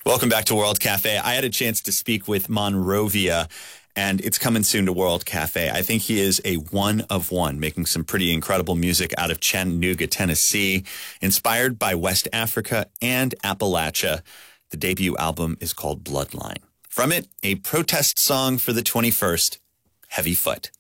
Welcome back to World Cafe. I had a chance to speak with Monrovia, and it's coming soon to World Cafe. I think he is a one of one, making some pretty incredible music out of Chattanooga, Tennessee, inspired by West Africa and Appalachia. The debut album is called Bloodline. From it, a protest song for the 21st, Heavy Foot.